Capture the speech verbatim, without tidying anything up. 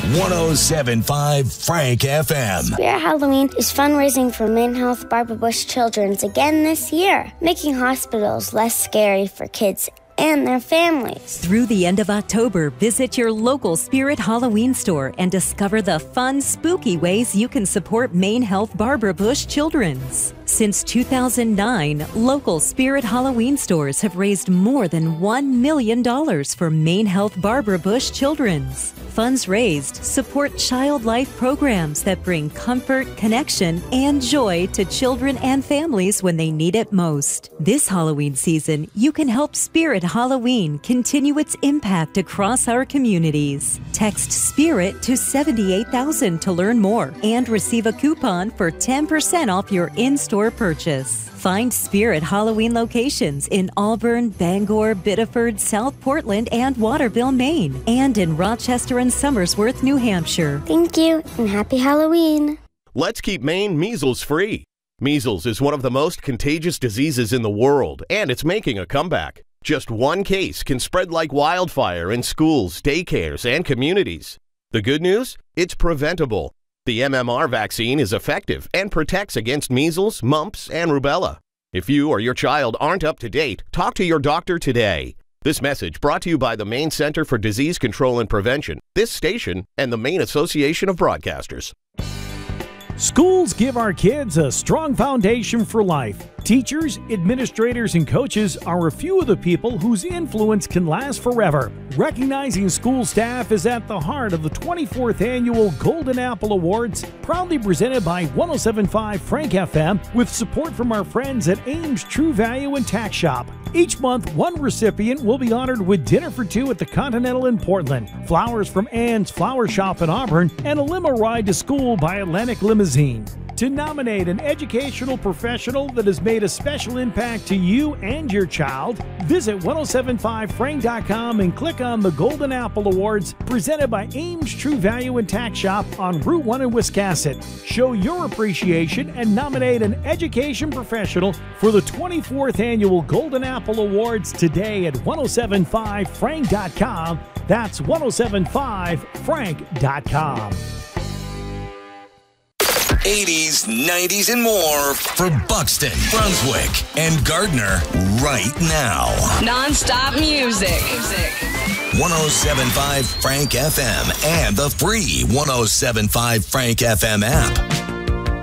one oh seven point five Frank F M. Spirit Halloween is fundraising for Maine Health Barbara Bush Children's again this year, making hospitals less scary for kids and their families. Through the end of October, visit your local Spirit Halloween store and discover the fun, spooky ways you can support Maine Health Barbara Bush Children's. Since two thousand nine, local Spirit Halloween stores have raised more than one million dollars for Maine Health Barbara Bush Children's. Funds raised support child life programs that bring comfort, connection, and joy to children and families when they need it most. This Halloween season, you can help Spirit Halloween continue its impact across our communities. Text SPIRIT to seventy-eight thousand to learn more and receive a coupon for ten percent off your in-store purchase. Find Spirit Halloween locations in Auburn, Bangor, Biddeford, South Portland, and Waterville, Maine, and in Rochester and Somersworth, New Hampshire. Thank you, and happy Halloween. Let's keep Maine measles-free. Measles is one of the most contagious diseases in the world, and it's making a comeback. Just one case can spread like wildfire in schools, daycares, and communities. The good news? It's preventable. The M M R vaccine is effective and protects against measles, mumps, and rubella. If you or your child aren't up to date, talk to your doctor today. This message brought to you by the Maine Center for Disease Control and Prevention, this station, and the Maine Association of Broadcasters. Schools give our kids a strong foundation for life. Teachers, administrators, and coaches are a few of the people whose influence can last forever. Recognizing school staff is at the heart of the twenty-fourth Annual Golden Apple Awards, proudly presented by one oh seven point five Frank F M, with support from our friends at Ames True Value and Tax Shop. Each month, one recipient will be honored with dinner for two at the Continental in Portland, flowers from Ann's Flower Shop in Auburn, and a limo ride to school by Atlantic Limousine. To nominate an educational professional that has made a special impact to you and your child, visit one oh seven point five frank dot com and click on the Golden Apple Awards presented by Ames True Value and Tax Shop on Route one in Wiscasset. Show your appreciation and nominate an education professional for the twenty-fourth Annual Golden Apple Awards today at one oh seven point five frank dot com. That's one oh seven point five frank dot com. eighties, nineties, and more for Buxton, Brunswick, and Gardner right now. Non-stop music. one oh seven point five Frank F M and the free one oh seven point five Frank F M app.